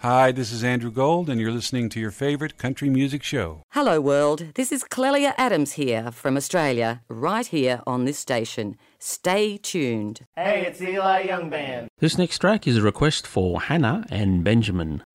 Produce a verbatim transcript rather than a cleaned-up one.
Hi, this is Andrew Gold, and you're listening to your favorite country music show. Hello, world. This is Clelia Adams here from Australia, right here on this station. Stay tuned. Hey, it's Eli Young Band. This next track is a request for Hannah and Benjamin.